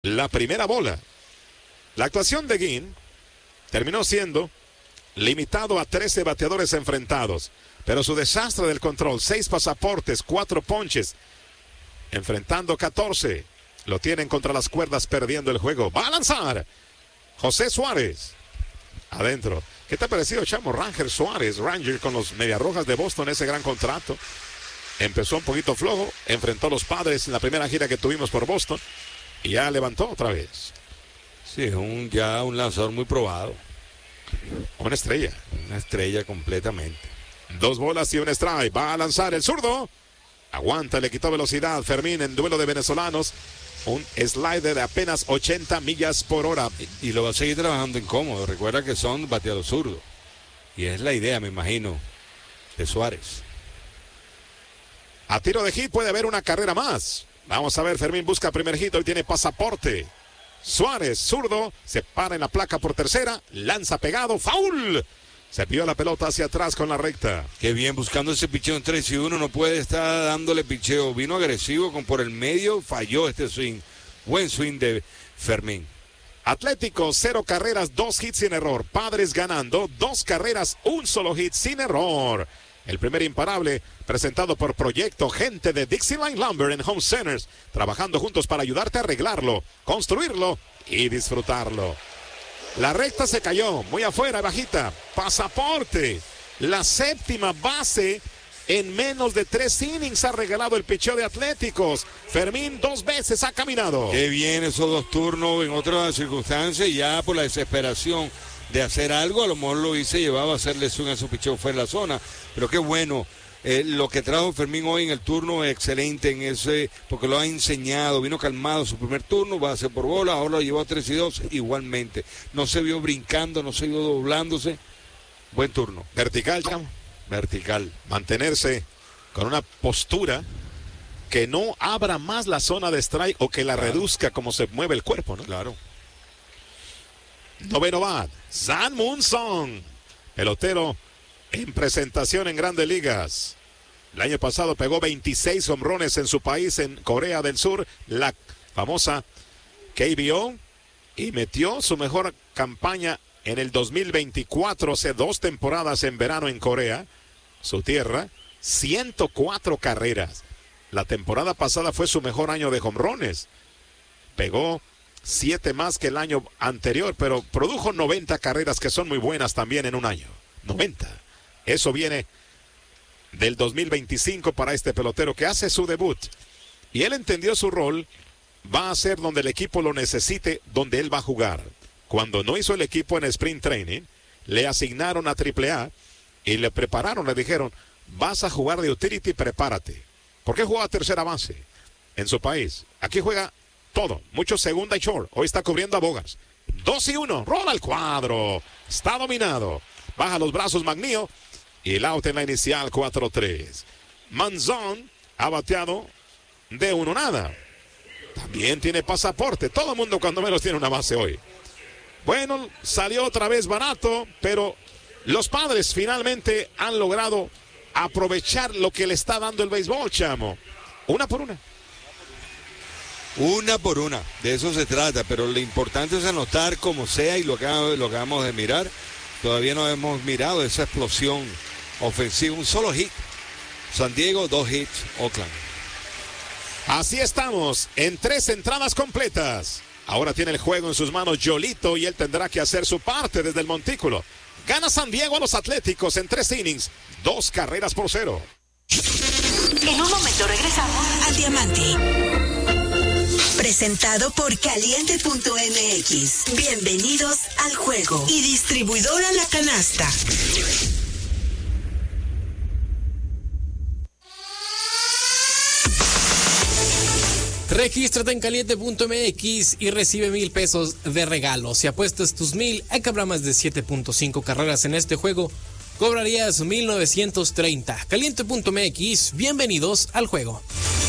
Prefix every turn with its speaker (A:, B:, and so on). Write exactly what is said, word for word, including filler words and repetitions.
A: la primera bola. La actuación de Guin terminó siendo limitado a trece bateadores enfrentados, pero su desastre del control, seis pasaportes, cuatro ponches, enfrentando catorce, lo tienen contra las cuerdas perdiendo el juego. Va a lanzar José Suárez, adentro. ¿Qué te ha parecido, chamo? Ranger Suárez, Ranger con los Mediarrojas de Boston, ese gran contrato. Empezó un poquito flojo, enfrentó a los Padres en la primera gira que tuvimos por Boston y ya levantó otra vez.
B: Sí, es un, ya un lanzador muy probado.
A: Una estrella.
B: Una estrella completamente.
A: Dos bolas y un strike. Va a lanzar el zurdo. Aguanta, le quitó velocidad Fermín en duelo de venezolanos. Un slider de apenas ochenta millas por hora.
B: Y, y lo va a seguir trabajando incómodo. Recuerda que son bateadores zurdos. Y es la idea, me imagino, de Suárez.
A: A tiro de hit puede haber una carrera más. Vamos a ver, Fermín busca primer hit. Hoy tiene pasaporte. Suárez, zurdo, se para en la placa por tercera, lanza pegado, foul. Se pidió la pelota hacia atrás con la recta.
B: Qué bien, buscando ese picheo en tres y uno, no puede estar dándole picheo. Vino agresivo con por el medio, falló este swing. Buen swing de Fermín.
A: Atlético, cero carreras, dos hits sin error. Padres ganando, dos carreras, un solo hit sin error. El primer imparable presentado por Proyecto, gente de Dixieline Lumber en Home Centers, trabajando juntos para ayudarte a arreglarlo, construirlo y disfrutarlo. La recta se cayó, muy afuera, bajita. Pasaporte, la séptima base en menos de tres innings ha regalado el picheo de Atléticos. Fermín dos veces ha caminado.
B: Qué bien esos dos turnos en otras circunstancias, ya por la desesperación de hacer algo, a lo mejor lo hice, llevaba a hacerle swing a su picheo fuera de la zona, pero qué bueno, eh, lo que trajo Fermín hoy en el turno es excelente en ese, porque lo ha enseñado, vino calmado su primer turno, va a hacer por bola, ahora lo llevó a tres y dos igualmente, no se vio brincando, no se vio doblándose, buen turno.
A: Vertical, chamo.
B: Vertical.
A: Mantenerse con una postura que no abra más la zona de strike o que la claro. reduzca como se mueve el cuerpo, ¿no?
B: Claro.
A: Noveno bat, San Moon Song, pelotero en presentación en Grandes Ligas. El año pasado pegó veintiséis honrones en su país, en Corea del Sur, la famosa K B O, y metió su mejor campaña en el dos mil veinticuatro, hace dos temporadas en verano en Corea, su tierra, ciento cuatro carreras. La temporada pasada fue su mejor año de honrones. Pegó siete más que el año anterior, pero produjo noventa carreras que son muy buenas también en un año. noventa. Eso viene del dos mil veinticinco para este pelotero que hace su debut. Y él entendió su rol, va a ser donde el equipo lo necesite, donde él va a jugar. Cuando no hizo el equipo en Sprint Training, le asignaron a triple A y le prepararon, le dijeron, vas a jugar de utility, prepárate. ¿Por qué juega tercera base en su país? Aquí juega todo, mucho segunda y short. Hoy está cubriendo a Bogas. Dos y uno, rola el cuadro. Está dominado. Baja los brazos Magnío. Y el out en la inicial, cuatro tres. Manzón ha bateado de uno nada. También tiene pasaporte. Todo el mundo cuando menos tiene una base hoy. Bueno, salió otra vez barato, pero los Padres finalmente han logrado aprovechar lo que le está dando el béisbol, chamo. Una por una.
B: Una por una, de eso se trata, pero lo importante es anotar como sea y lo que lo acabamos de mirar. Todavía no hemos mirado esa explosión ofensiva, un solo hit. San Diego, dos hits, Oakland.
A: Así estamos, en tres entradas completas. Ahora tiene el juego en sus manos Yolito y él tendrá que hacer su parte desde el montículo. Gana San Diego a los Atléticos en tres innings, dos carreras por cero.
C: En un momento regresamos al Diamante. Presentado por Caliente punto M X. Bienvenidos al juego. Y distribuidora La Canasta.
D: Regístrate en Caliente punto M X y recibe mil pesos de regalo. Si apuestas tus mil, hay que habrá más de siete punto cinco carreras en este juego, cobrarías mil novecientos treinta. Caliente punto M X, bienvenidos al juego.